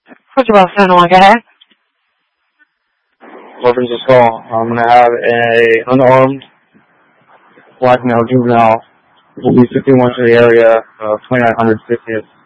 What's your last name? Go ahead. Reference this call. I'm going to have a unarmed black male juvenile will be 51 to the area of 2900 60th.